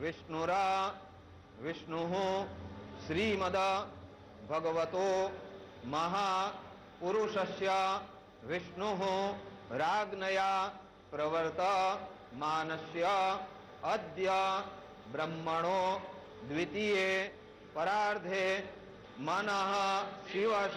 विष्णुरा विष्णुः श्रीमद भगवतो महापुरुषस्य विष्णुः राज्ञया प्रवर्तमानस्य अद्य ब्रह्मणो द्वितीये परार्धे मनः शिव